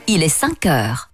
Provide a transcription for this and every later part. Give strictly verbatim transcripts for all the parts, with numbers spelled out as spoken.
il est cinq heures.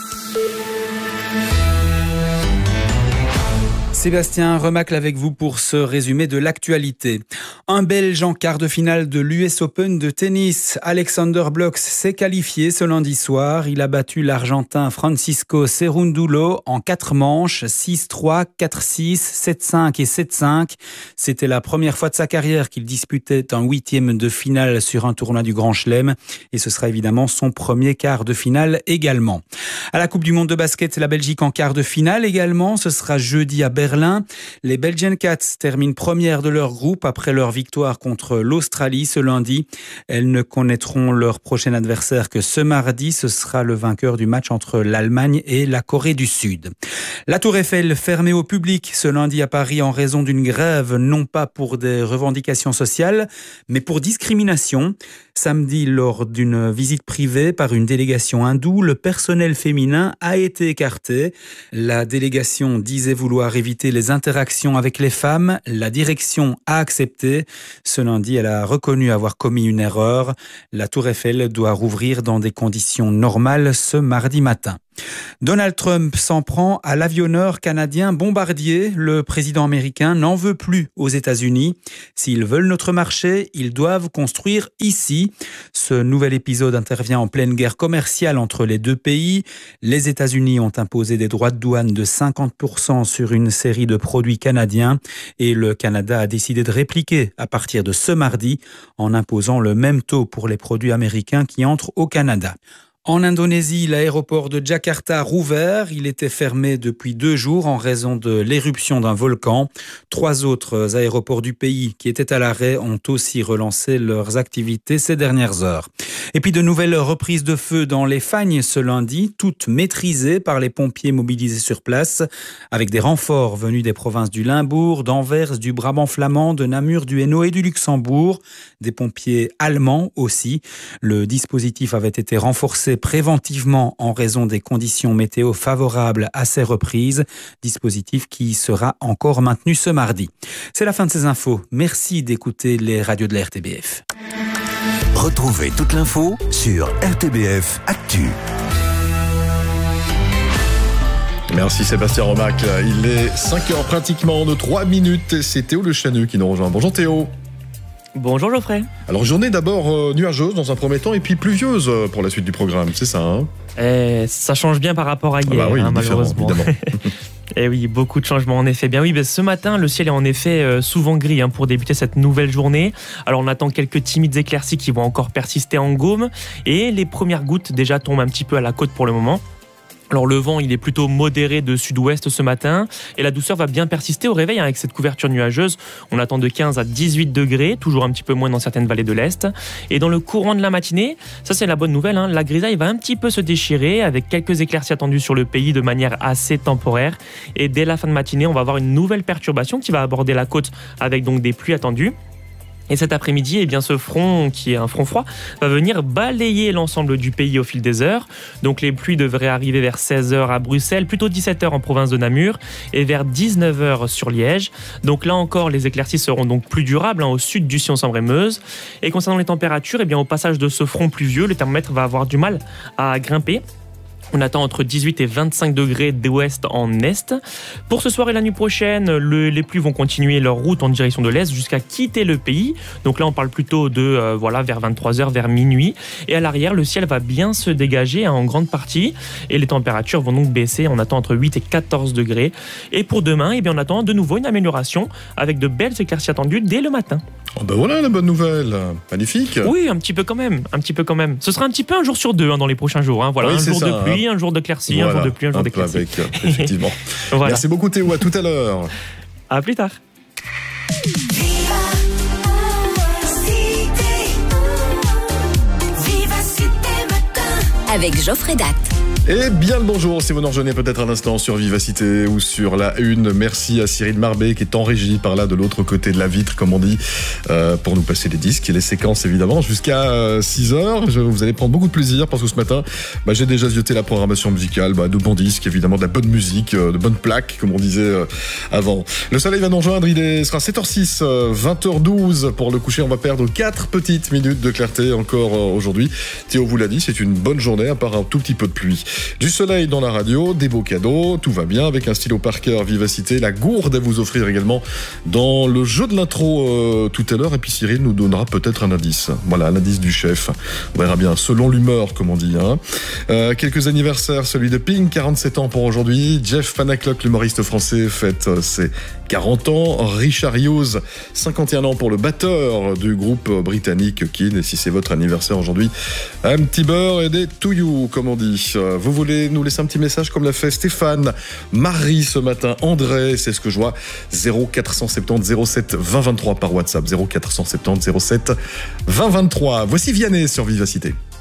Sébastien Remacle avec vous pour ce résumé de l'actualité. Un Belge en quart de finale de l'U S Open de tennis. Alexander Blocks s'est qualifié ce lundi soir. Il a battu l'Argentin Francisco Cerúndolo en quatre manches, six trois, quatre six, sept cinq et sept cinq. C'était la première fois de sa carrière qu'il disputait un huitième de finale sur un tournoi du Grand Chelem. Et ce sera évidemment son premier quart de finale également. À la Coupe du Monde de basket, la Belgique en quart de finale également. Ce sera jeudi à Berlin. Les Belgian Cats terminent première de leur groupe après leur victoire contre l'Australie ce lundi. Elles ne connaîtront leur prochain adversaire que ce mardi. Ce sera le vainqueur du match entre l'Allemagne et la Corée du Sud. La Tour Eiffel fermée au public ce lundi à Paris en raison d'une grève, non pas pour des revendications sociales, mais pour discrimination. Samedi, lors d'une visite privée par une délégation hindoue, le personnel féminin a été écarté. La délégation disait vouloir éviter les interactions avec les femmes. La direction a accepté. Ce lundi, elle a reconnu avoir commis une erreur. La Tour Eiffel doit rouvrir dans des conditions normales ce mardi matin. Donald Trump s'en prend à l'avionneur canadien Bombardier. Le président américain n'en veut plus aux États-Unis. S'ils veulent notre marché, ils doivent construire ici. Ce nouvel épisode intervient en pleine guerre commerciale entre les deux pays. Les États-Unis ont imposé des droits de douane de cinquante pour cent sur une série de produits canadiens et le Canada a décidé de répliquer à partir de ce mardi en imposant le même taux pour les produits américains qui entrent au Canada. En Indonésie, l'aéroport de Jakarta a rouvert. Il était fermé depuis deux jours en raison de l'éruption d'un volcan. Trois autres aéroports du pays qui étaient à l'arrêt ont aussi relancé leurs activités ces dernières heures. Et puis de nouvelles reprises de feu dans les Fagnes ce lundi, toutes maîtrisées par les pompiers mobilisés sur place, avec des renforts venus des provinces du Limbourg, d'Anvers, du Brabant flamand, de Namur, du Hainaut et du Luxembourg. Des pompiers allemands aussi. Le dispositif avait été renforcé préventivement en raison des conditions météo favorables à ces reprises, dispositif qui sera encore maintenu ce mardi. C'est la fin de ces infos. Merci d'écouter les radios de la R T B F. Retrouvez toute l'info sur R T B F Actu. Merci Sébastien Remacle. Il est cinq heures pratiquement de trois minutes et c'est Théo Le Channeux qui nous rejoint. Bonjour Théo. Bonjour Geoffrey. Alors journée d'abord euh, nuageuse dans un premier temps et puis pluvieuse pour la suite du programme, c'est ça hein eh, Ça change bien par rapport à hier, ah bah oui, hein, malheureusement. Et oui, beaucoup de changements en effet. Bien oui, ben, ce matin, le ciel est en effet euh, souvent gris hein, pour débuter cette nouvelle journée. Alors on attend quelques timides éclaircies qui vont encore persister en Gaume et les premières gouttes déjà tombent un petit peu à la côte pour le moment. Alors le vent, il est plutôt modéré de sud-ouest ce matin et la douceur va bien persister au réveil hein, avec cette couverture nuageuse. On attend de quinze à dix-huit degrés, toujours un petit peu moins dans certaines vallées de l'Est. Et dans le courant de la matinée, ça c'est la bonne nouvelle, hein, la grisaille va un petit peu se déchirer avec quelques éclaircies attendues sur le pays de manière assez temporaire. Et dès la fin de matinée, on va avoir une nouvelle perturbation qui va aborder la côte avec donc des pluies attendues. Et cet après-midi, eh bien, ce front, qui est un front froid, va venir balayer l'ensemble du pays au fil des heures. Donc les pluies devraient arriver vers seize heures à Bruxelles, plutôt dix-sept heures en province de Namur et vers dix-neuf heures sur Liège. Donc là encore, les éclaircies seront donc plus durables hein, au sud du Sion-Sambre-et-Meuse. Et concernant les températures, eh bien, au passage de ce front pluvieux, le thermomètre va avoir du mal à grimper. On attend entre dix-huit et vingt-cinq degrés d'ouest en est. Pour ce soir et la nuit prochaine, le, les pluies vont continuer leur route en direction de l'est jusqu'à quitter le pays. Donc là, on parle plutôt de euh, voilà vers vingt-trois heures, vers minuit. Et à l'arrière, le ciel va bien se dégager hein, en grande partie. Et les températures vont donc baisser. On attend entre huit et quatorze degrés. Et pour demain, eh bien, on attend de nouveau une amélioration avec de belles éclaircies attendues dès le matin. Oh ben voilà la bonne nouvelle, magnifique. Oui, un petit peu quand même, un petit peu quand même. Ce sera un petit peu un jour sur deux hein, dans les prochains jours. Hein. Voilà, oui, un jour ça, de pluie, hein. un jour d'éclaircie, voilà, un jour de pluie, un jour d'éclaircie. Avec, effectivement. Voilà. Merci beaucoup Théo, à tout à l'heure. À plus tard. Avec Geoffrey Datt. Et bien le bonjour, si vous nous rejoignez peut-être à l'instant sur Vivacité ou sur la Une. Merci à Cyril Marbet qui est en régie par là de l'autre côté de la vitre, comme on dit, euh, pour nous passer les disques et les séquences évidemment jusqu'à euh, six heures. Je, vous allez prendre beaucoup de plaisir parce que ce matin, bah, j'ai déjà zioté la programmation musicale, bah, de bons disques, évidemment de la bonne musique, euh, de bonnes plaques, comme on disait euh, avant. Le soleil va nous rejoindre, il est, sera sept heures six, euh, vingt heures douze pour le coucher. On va perdre quatre petites minutes de clarté encore euh, aujourd'hui. Théo vous l'a dit, c'est une bonne journée à part un tout petit peu de pluie. Du soleil dans la radio, des beaux cadeaux, tout va bien avec un stylo Parker Vivacité, la gourde à vous offrir également dans le jeu de l'intro euh, tout à l'heure. Et puis Cyril nous donnera peut-être un indice. Voilà, un indice du chef. On verra bien, selon l'humeur, comme on dit. Hein. Euh, quelques anniversaires, celui de Pink, quarante-sept ans pour aujourd'hui. Jeff Panaclock, l'humoriste français, fête euh, ses quarante ans. Richard Hughes, cinquante et un ans pour le batteur du groupe britannique Keane. Et si c'est votre anniversaire aujourd'hui, un petit beurre et des to you, comme on dit. Euh, Vous voulez nous laisser un petit message comme l'a fait Stéphane, Marie ce matin, André, c'est ce que je vois, zéro quatre cent soixante-dix zéro sept vingt vingt-trois par WhatsApp, zéro quatre cent soixante-dix zéro sept vingt vingt-trois. Voici Vianney sur Vivacité.